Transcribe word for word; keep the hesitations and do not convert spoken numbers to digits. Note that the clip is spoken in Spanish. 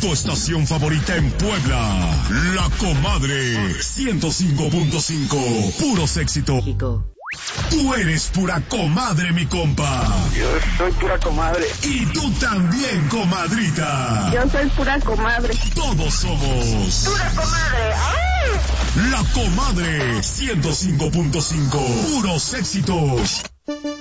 Tu estación favorita en Puebla. La Comadre. ciento cinco punto cinco. Puros éxitos. Tú eres pura comadre, mi compa. Yo soy pura comadre. Y tú también, comadrita. Yo soy pura comadre. Todos somos pura comadre. ¡Ay! La Comadre. ciento cinco punto cinco. Puros éxitos.